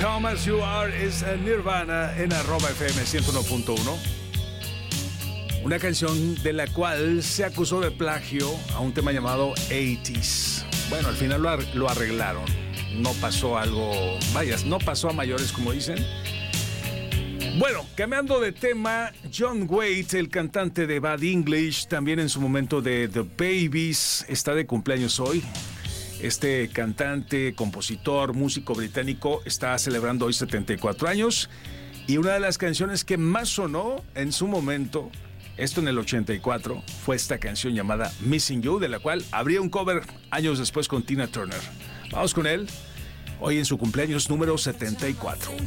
Come As You Are es Nirvana en @FM 101.1. Una canción de la cual se acusó de plagio a un tema llamado 80s. Bueno, al final lo arreglaron. No pasó algo, no pasó a mayores, como dicen. Bueno, cambiando de tema, John Waite, el cantante de Bad English, también en su momento de The Babies, está de cumpleaños hoy. Este cantante, compositor, músico británico está celebrando hoy 74 años. Y una de las canciones que más sonó en su momento, esto en el 84, fue esta canción llamada Missing You, de la cual habría un cover años después con Tina Turner. Vamos con él, hoy en su cumpleaños número 74.